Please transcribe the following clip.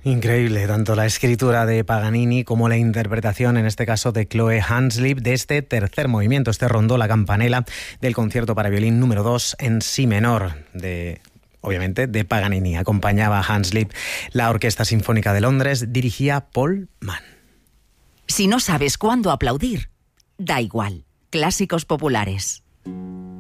Increíble, tanto la escritura de Paganini como la interpretación, en este caso de Chloe Hanslip, de este tercer movimiento, este rondó la campanella del concierto para violín número 2 en si menor, obviamente de Paganini. Acompañaba a Hanslip la Orquesta Sinfónica de Londres, dirigía Paul Mann. Si no sabes cuándo aplaudir, da igual. Clásicos populares.